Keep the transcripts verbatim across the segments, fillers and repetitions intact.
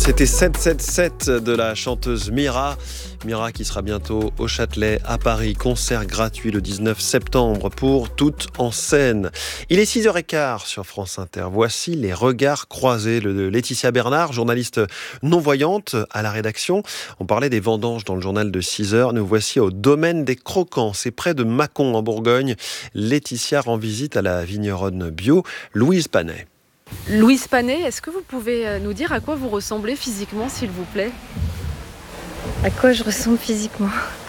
C'était sept cent soixante-dix-sept de la chanteuse Mira. Mira qui sera bientôt au Châtelet à Paris. Concert gratuit le dix-neuf septembre pour Toute en scène. Il est six heures quinze sur France Inter. Voici les regards croisés de Laetitia Bernard, journaliste non-voyante à la rédaction. On parlait des vendanges dans le journal de six heures. Nous voici au domaine des Croquants. C'est près de Mâcon en Bourgogne. Laetitia rend visite à la vigneronne bio Louise Panet. Louise Panet, est-ce que vous pouvez nous dire à quoi vous ressemblez physiquement, s'il vous plaît ? À quoi je ressemble physiquement ?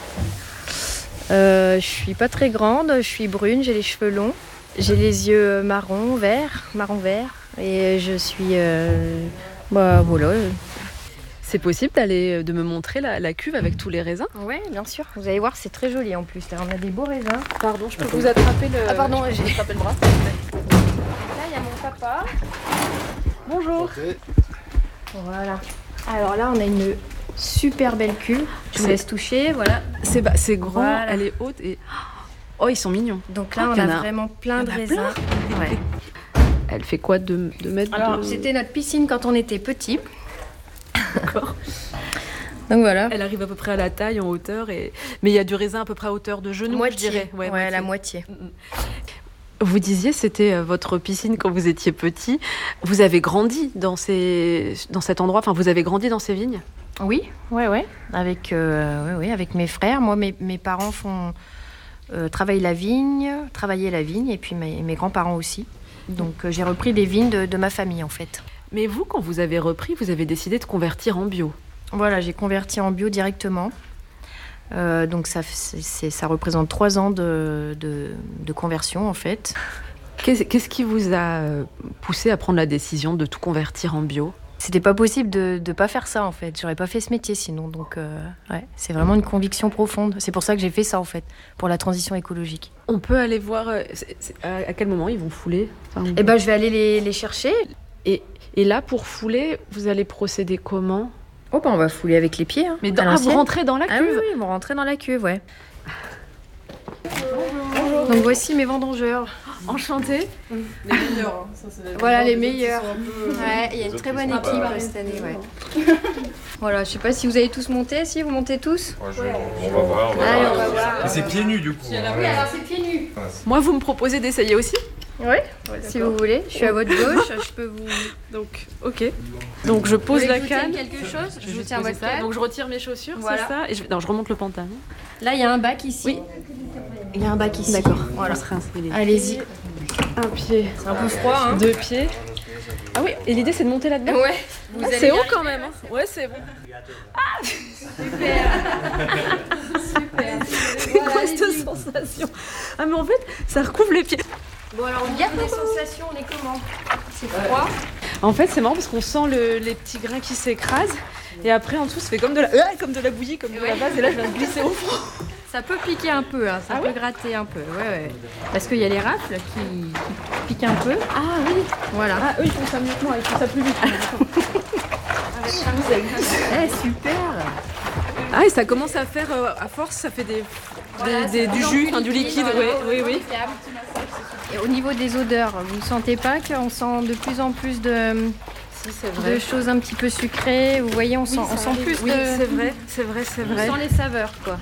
euh, Je suis pas très grande, je suis brune, j'ai les cheveux longs, j'ai les yeux marron, vert, marron vert, et je suis, euh, bah voilà. C'est possible d'aller de me montrer la, la cuve avec tous les raisins ? Oui, bien sûr. Vous allez voir, c'est très joli en plus. Là, on a des beaux raisins. Pardon, je peux vous attraper le. Ah pardon, j'ai attrapé le bras. Là, il y a mon papa. Bonjour. Voilà. Alors là, on a une super belle cuve. Je vous laisse toucher, voilà. C'est, bah, c'est grand, voilà. Elle est haute et... Oh, ils sont mignons. Donc là, oh, on a, a vraiment plein de raisins. Plein. Ouais. Elle fait quoi de, de mètres Alors, de... c'était notre piscine quand on était petit. D'accord. Donc voilà. Elle arrive à peu près à la taille, en hauteur. Et... Mais il y a du raisin à peu près à hauteur de genou, moitié. je dirais. Ouais, ouais moitié. La moitié. Vous disiez c'était votre piscine quand vous étiez petit. Vous avez grandi dans, ces... dans cet endroit, enfin vous avez grandi dans ces vignes ? Oui, ouais, ouais. Avec, euh, ouais, ouais, avec mes frères. Moi, mes, mes parents font euh, travaillent la vigne, travaillaient la vigne, et puis mes, mes grands-parents aussi. Donc euh, j'ai repris des vignes de, de ma famille en fait. Mais vous, quand vous avez repris, vous avez décidé de convertir en bio. Voilà, j'ai converti en bio directement. Euh, donc ça, c'est, ça représente trois ans de, de, de conversion en fait. Qu'est-ce, qu'est-ce qui vous a poussé à prendre la décision de tout convertir en bio ? C'était pas possible de ne pas faire ça en fait. J'aurais pas fait ce métier sinon. Donc euh, ouais, c'est vraiment une conviction profonde. C'est pour ça que j'ai fait ça en fait, pour la transition écologique. On peut aller voir euh, c'est, c'est, à, à quel moment ils vont fouler ? Enfin, Eh ben, je vais aller les, les chercher. Et, et là, pour fouler, vous allez procéder comment ? Oh ben on va fouler avec les pieds. Hein, Mais dans, ah, vous rentrez dans la cuve ? Ah oui, oui, ils vont rentrer dans la cuve, ouais. Bonjour. Donc voici mes vendangeurs. Enchantée. Les meilleurs. Hein. Ça, c'est voilà les meilleurs. Peu... Ouais, il y a une très bonne équipe euh, cette année, ouais. Voilà, je sais pas si vous allez tous monter. Si vous montez tous. Ouais, je... On va voir. On va Allez, voir. on va voir. Et c'est pieds nus du coup. Oui, alors c'est pieds nus. Moi, vous me proposez d'essayer aussi ? Oui, ouais, si vous voulez. Je suis à votre gauche. Je peux vous. Donc, ok. Donc je pose la canne. quelque chose. Je, je vous tiens votre canne. Donc je retire mes chaussures, voilà. C'est ça. Et je... Non, je remonte le pantalon. Là, il y a un bac ici. Oui. Il y a un bac ici. D'accord. Voilà. On se réinstalle. Allez-y. Un pied. C'est un peu froid, hein. Deux pieds. Ah oui, et l'idée c'est de monter là-dedans ? Ouais. Vous ah, c'est haut quand même. Hein. Ouais, c'est bon. Ah super. Super. C'est quoi voilà, cette sensation ? Ah mais en fait, ça recouvre les pieds. Bon alors, on garde les sensations, on est comment ? C'est froid ? En fait, c'est marrant parce qu'on sent le, les petits grains qui s'écrasent et après en dessous, ça fait comme de la, euh, comme de la bouillie, comme de ouais. la base et là, je viens de glisser au fond. Ça peut piquer un peu, hein. Ça ah peut ouais gratter un peu, ouais, ouais. Parce qu'il y a les rafles qui, qui piquent un peu. Ah oui, voilà. Ah, eux, ils font ça mieux que moi, ils font ça plus vite. Eh, super. Ah, et ça commence à faire, euh, à force, ça fait des, voilà, des, des, du jus, enfin, du liquide, oui, oui, oui. Et au niveau des odeurs, vous ne sentez pas qu'on sent de plus en plus de... Si, c'est vrai. De choses un petit peu sucrées, vous voyez, on sent, oui, on sent plus oui, de... c'est vrai, c'est vrai, c'est vrai. On sent les saveurs, quoi.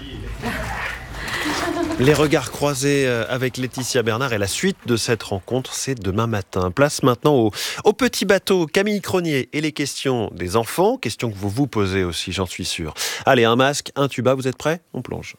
Les regards croisés avec Laetitia Bernard et la suite de cette rencontre, c'est demain matin. Place maintenant au, au petit bateau Camille Cronier et les questions des enfants, questions que vous vous posez aussi, j'en suis sûr. Allez, un masque, un tuba, vous êtes prêts ? On plonge.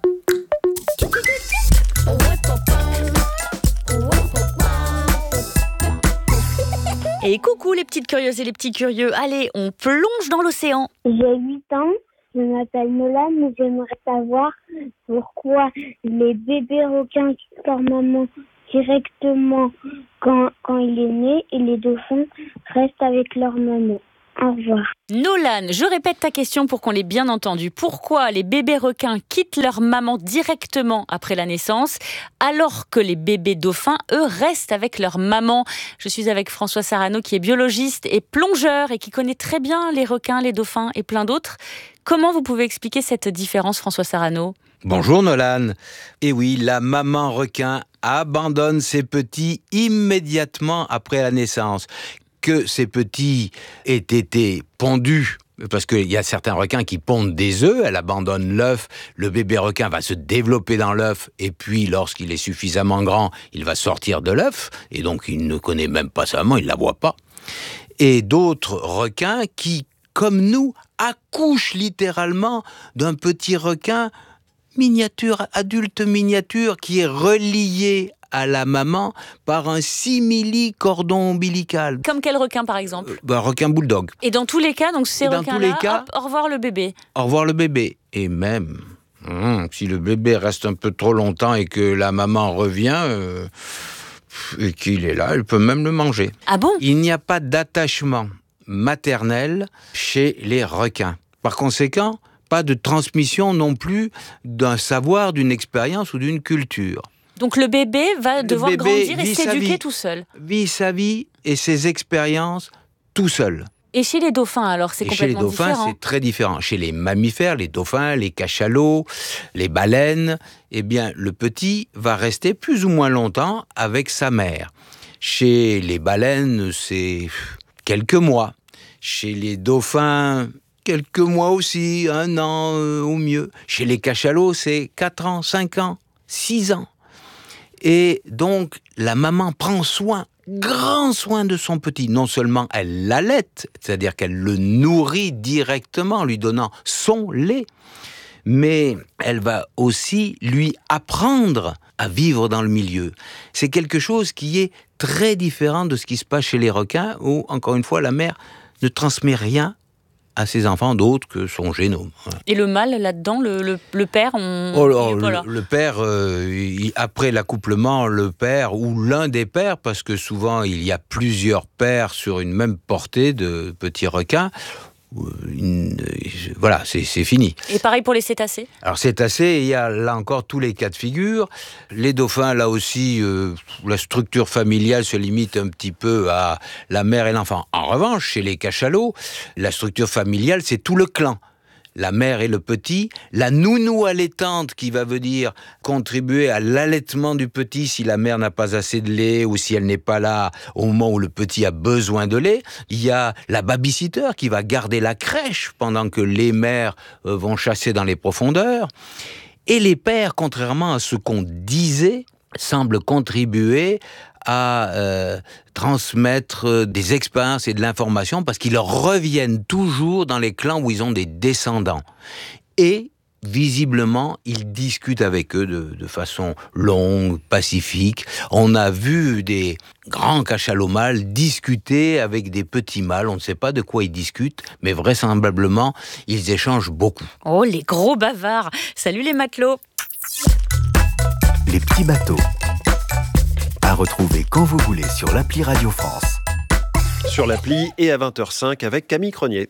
Et coucou les petites curieuses et les petits curieux, allez, on plonge dans l'océan. J'ai huit ans, je m'appelle Nolan, mais j'aimerais savoir pourquoi les bébés requins quittent leur maman directement quand, quand il est né et les dauphins restent avec leur maman. Au revoir. Nolan, je répète ta question pour qu'on l'ait bien entendu. Pourquoi les bébés requins quittent leur maman directement après la naissance, alors que les bébés dauphins, eux, restent avec leur maman ? Je suis avec François Sarano, qui est biologiste et plongeur et qui connaît très bien les requins, les dauphins et plein d'autres. Comment vous pouvez expliquer cette différence, François Sarano ? Bonjour Nolan. Eh oui, la maman requin abandonne ses petits immédiatement après la naissance. que ces petits aient été pondus, parce qu'il y a certains requins qui pondent des œufs, elle abandonne l'œuf, le bébé requin va se développer dans l'œuf, et puis lorsqu'il est suffisamment grand, il va sortir de l'œuf, et donc il ne connaît même pas sa maman, il ne la voit pas. Et d'autres requins qui, comme nous, accouchent littéralement d'un petit requin miniature, adulte miniature, qui est relié à la maman par un simili-cordon ombilical. Comme quel requin, par exemple ? euh, bah, requin bulldog. Et dans tous les cas, donc ces Et dans requins-là, tous les cas, hop, au revoir le bébé. Au revoir le bébé. Et même, hum, si le bébé reste un peu trop longtemps et que la maman revient, euh, et qu'il est là, elle peut même le manger. Ah bon ? Il n'y a pas d'attachement maternel chez les requins. Par conséquent, pas de transmission non plus d'un savoir, d'une expérience ou d'une culture. Donc le bébé va Le devoir bébé grandir et vit sa s'éduquer vie. tout seul. Vit sa vie et ses expériences tout seul. Et chez les dauphins, alors, c'est Et chez les complètement dauphins, différent. c'est très différent. Chez les mammifères, les dauphins, les cachalots, les baleines, eh bien, le petit va rester plus ou moins longtemps avec sa mère. Chez les baleines, c'est quelques mois. Chez les dauphins, quelques mois aussi, un an euh, au mieux. Chez les cachalots, c'est quatre ans, cinq ans, six ans. Et donc, la maman prend soin, grand soin de son petit. Non seulement elle l'allaite, c'est-à-dire qu'elle le nourrit directement en lui donnant son lait, mais elle va aussi lui apprendre à vivre dans le milieu. C'est quelque chose qui est très différent de ce qui se passe chez les requins, où, encore une fois, la mère ne transmet rien à ses enfants d'autre que son génome. Voilà. Et le mâle, là-dedans, le, le, le père, on... Oh, alors, il est pas là. le, le père, euh, il, après l'accouplement, le père ou l'un des pères, parce que souvent il y a plusieurs pères sur une même portée de petits requins, une, voilà, c'est, c'est fini. Et pareil pour les cétacés ? Alors cétacés, il y a là encore tous les cas de figure. Les dauphins, là aussi, euh, la structure familiale se limite un petit peu à la mère et l'enfant. En revanche, chez les cachalots, la structure familiale, c'est tout le clan. La mère et le petit, la nounou allaitante qui va venir contribuer à l'allaitement du petit si la mère n'a pas assez de lait ou si elle n'est pas là au moment où le petit a besoin de lait. Il y a la babysitter qui va garder la crèche pendant que les mères euh, vont chasser dans les profondeurs. Et les pères, contrairement à ce qu'on disait, semblent contribuer à euh, transmettre des expériences et de l'information parce qu'ils reviennent toujours dans les clans où ils ont des descendants. Et, visiblement, ils discutent avec eux de, de façon longue, pacifique. On a vu des grands cachalots mâles discuter avec des petits mâles. On ne sait pas de quoi ils discutent, mais vraisemblablement, ils échangent beaucoup. Oh, les gros bavards ! Salut les matelots ! Les petits bateaux. À retrouver quand vous voulez sur l'appli Radio France. Sur l'appli et à vingt heures cinq avec Camille Cronier.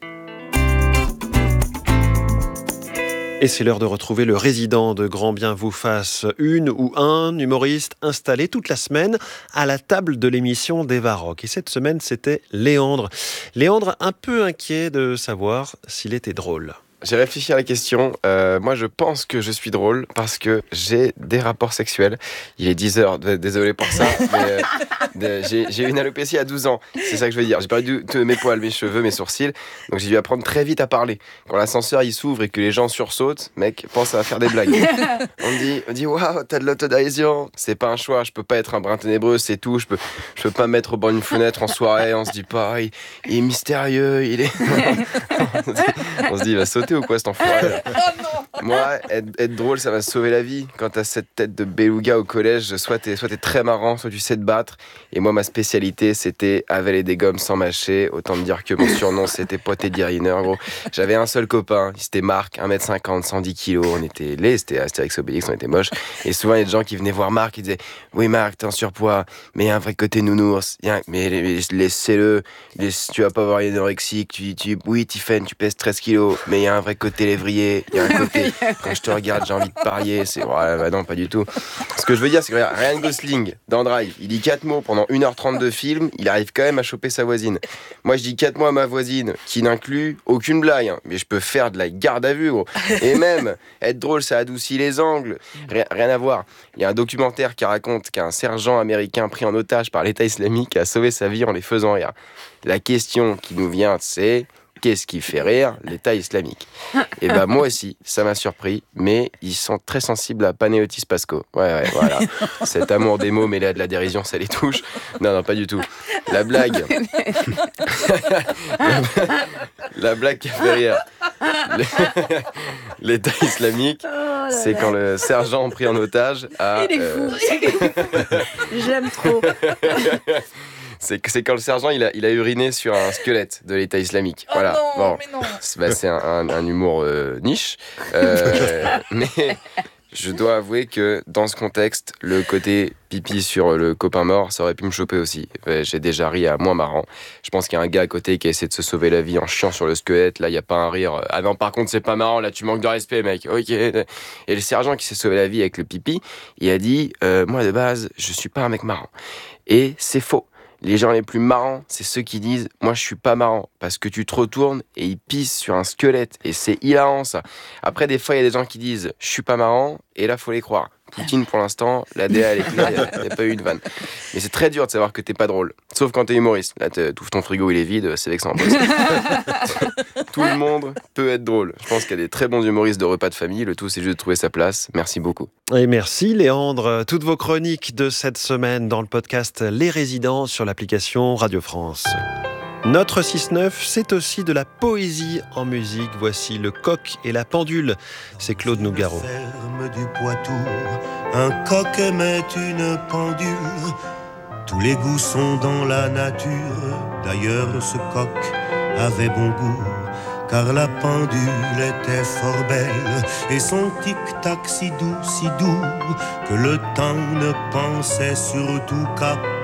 Et c'est l'heure de retrouver le résident de Grand Bien vous fasse, une ou un humoriste installé toute la semaine à la table de l'émission d'Eva Rock. Et cette semaine, c'était Léandre. Léandre, un peu inquiet de savoir s'il était drôle. J'ai réfléchi à la question. Euh, moi, je pense que je suis drôle parce que j'ai des rapports sexuels. Il est dix heures, désolé pour ça. mais, euh, j'ai, j'ai eu une alopécie à douze ans. C'est ça que je veux dire. J'ai perdu tous mes poils, mes cheveux, mes sourcils. Donc, j'ai dû apprendre très vite à parler. Quand l'ascenseur il s'ouvre et que les gens sursautent, mec, pense à faire des blagues. On me dit, on dit waouh, t'as de l'autodérision. C'est pas un choix. Je peux pas être un brin ténébreux, c'est tout. Je peux, je peux pas me mettre au bord d'une fenêtre en soirée. On se dit pas, il, il est mystérieux. Il est. On se dit, il va sauter ou quoi cet enfoiré là. Moi, être, être drôle, ça m'a sauvé la vie. Quand t'as cette tête de beluga au collège, soit t'es, soit t'es très marrant, soit tu sais te battre. Et moi, ma spécialité, c'était avaler des gommes sans mâcher. Autant me dire que mon surnom, c'était Poté Diriner, gros. J'avais un seul copain, c'était Marc, un mètre cinquante, cent dix kilos. On était laids, c'était Astérix Obélix, on était moches. Et souvent, il y a des gens qui venaient voir Marc, qui disaient oui, Marc, t'es en surpoids, mais il y a un vrai côté nounours. Y a un... Mais laissez-le, laisse... tu vas pas avoir une anorexique. Tu, tu... Oui, Tiffen, tu pèses treize kilos, mais il y a un vrai côté lévrier, il y a un côté Quand je te regarde, j'ai envie de parier. C'est ouais, bah non, pas du tout. Ce que je veux dire, c'est que regarde, Ryan Gosling dans Drive, il dit quatre mots pendant une heure trente de film, il arrive quand même à choper sa voisine. Moi, je dis quatre mots à ma voisine, qui n'inclut aucune blague, hein, mais je peux faire de la garde à vue, gros. Et même être drôle, ça adoucit les angles. Rien, rien à voir. Il y a un documentaire qui raconte qu'un sergent américain pris en otage par l'État islamique a sauvé sa vie en les faisant rire. La question qui nous vient, c'est qu'est-ce qui fait rire l'État islamique ? Et ben moi aussi, ça m'a surpris, mais ils sont très sensibles à Panayotis Pasco. Ouais, ouais, voilà. Cet amour des mots mêlé à de la dérision, ça les touche. Non, non, pas du tout. La blague. La blague qui a fait rire l'État islamique, oh c'est quand le sergent pris en otage a... Il est fou, euh... il est fou. J'aime trop. C'est, c'est quand le sergent il a, il a uriné sur un squelette de l'État islamique. Oh voilà. non, Bon, mais non. C'est, bah, c'est un, un, un humour euh, niche. Euh, mais je dois avouer que dans ce contexte, le côté pipi sur le copain mort, ça aurait pu me choper aussi. J'ai déjà ri à moins marrant. Je pense qu'il y a un gars à côté qui a essayé de se sauver la vie en chiant sur le squelette. Là, il n'y a pas un rire. Ah non, par contre, c'est pas marrant. Là, tu manques de respect, mec. Ok. Et le sergent qui s'est sauvé la vie avec le pipi, il a dit euh, moi, de base, je suis pas un mec marrant. Et c'est faux. Les gens les plus marrants, c'est ceux qui disent « Moi, je suis pas marrant » parce que tu te retournes et ils pissent sur un squelette. Et c'est hilarant, ça. Après, des fois, il y a des gens qui disent « Je suis pas marrant » et là, faut les croire. Poutine, pour l'instant, la D A, elle est claire, il n'y a pas eu une vanne. Mais c'est très dur de savoir que t'es pas drôle. Sauf quand t'es humoriste. Là, t'ouvres ton frigo, il est vide, c'est vexant. Tout le monde peut être drôle. Je pense qu'il y a des très bons humoristes de repas de famille. Le tout, c'est juste de trouver sa place. Merci beaucoup. Et merci Léandre. Toutes vos chroniques de cette semaine dans le podcast Les Résidents sur l'application Radio France. Notre six neuf, c'est aussi de la poésie en musique. Voici Le Coq et la Pendule. C'est Claude Nougaro. Ferme du Poitou, un coq aimait une pendule. Tous les goûts sont dans la nature. D'ailleurs, ce coq avait bon goût, car la pendule était fort belle et son tic-tac si doux, si doux, que le temps ne pensait surtout qu'à